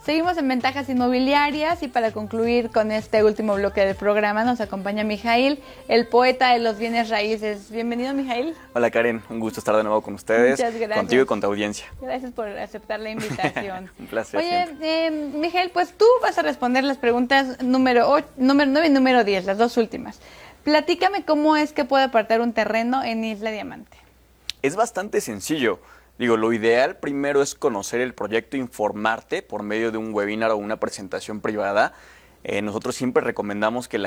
Seguimos en Ventajas Inmobiliarias y para concluir con este último bloque del programa nos acompaña Mijail, el poeta de los bienes raíces. Bienvenido, Mijail. Hola, Karen. Un gusto estar de nuevo con ustedes. Muchas gracias. Contigo y con tu audiencia. Gracias por aceptar la invitación. Un placer. Oye, Mijail, pues tú vas a responder las preguntas número 9 y número 10, las dos últimas. Platícame cómo es que puede apartar un terreno en Isla Diamante. Es bastante sencillo. Lo ideal primero es conocer el proyecto, informarte por medio de un webinar o una presentación privada. Nosotros siempre recomendamos que la